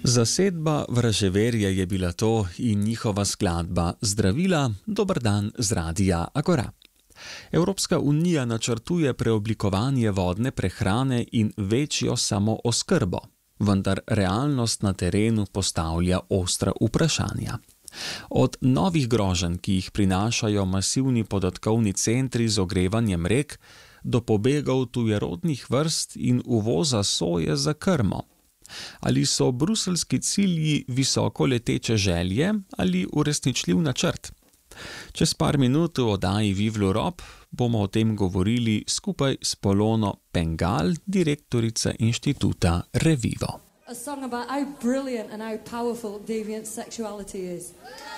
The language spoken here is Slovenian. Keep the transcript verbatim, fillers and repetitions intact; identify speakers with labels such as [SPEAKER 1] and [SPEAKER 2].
[SPEAKER 1] Zasedba Vraževerje je bila to in njihova skladba Zdravila, dober dan z Radia Agora. Evropska unija načrtuje preoblikovanje vodne prehrane in večjo samooskrbo, vendar realnost na terenu postavlja ostra vprašanja. Od novih groženj, ki jih prinašajo masivni podatkovni centri z ogrevanjem rek, do pobegov tujerodnih vrst in uvoza soje za krmo. Ali so bruseljski cilji visoko leteče želje ali uresničljiv načrt? Čez par minut v oddaji Vive l'Europe bomo o tem govorili skupaj s Polono Pengal, direktorica inštituta Revivo.
[SPEAKER 2] A song about how brilliant and how powerful deviant sexuality is.